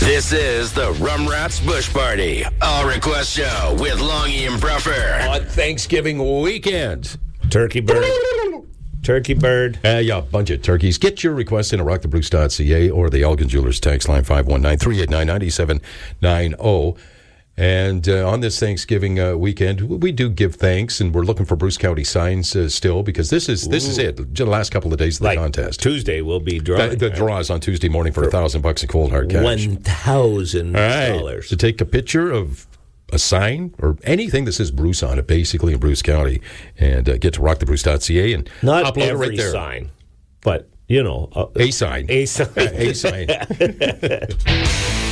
This is the Rum Rats Bush Party, all request show with Longy and Bruffer. On Thanksgiving weekend. Turkey bird. Turkey bird. Yeah, a bunch of turkeys. Get your requests in at rockthebruce.ca or the Elgin Jewelers text line 519-389-9790. And on this Thanksgiving weekend, we do give thanks, and we're looking for Bruce County signs still, because this is it. The last couple of days of the contest. Tuesday will be drawing. The draw is on Tuesday morning for $1,000 in cold hard cash. $1,000. Right. To take a picture of a sign or anything that says Bruce on it, basically in Bruce County, and get to rockthebruce.ca and not upload every it right there. Sign, but, you know. A sign. A sign. A sign.